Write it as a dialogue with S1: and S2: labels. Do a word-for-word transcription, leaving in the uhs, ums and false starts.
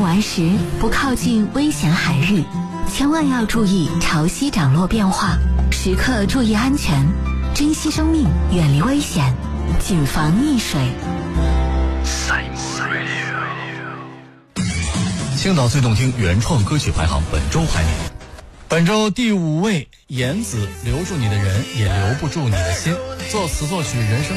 S1: 玩时不靠近危险海域，千万要注意潮汐涨落变化，时刻注意安全，珍惜生命，远离危险，谨防溺水。
S2: 青岛最动听原创歌曲排行本周排名，本周第五位，颜子，留住你的人也留不住你的心，作词作曲人生